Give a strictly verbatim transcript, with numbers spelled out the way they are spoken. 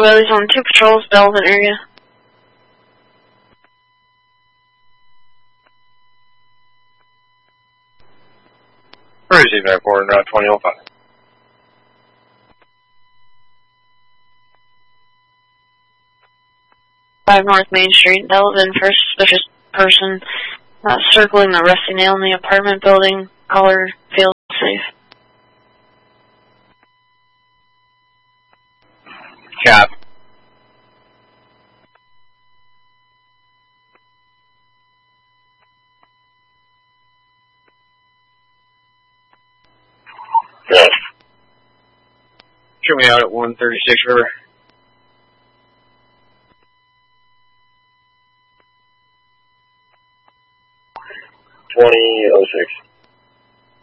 Willie's on two patrols, Belvin area. Receiving that forward, Route twenty oh five. five North Main Street, Belvin, first suspicious person uh, circling the rusty nail in the apartment building. Caller feels safe. Cap. Yes. Shoot me out at one thirty-six River. twenty oh six.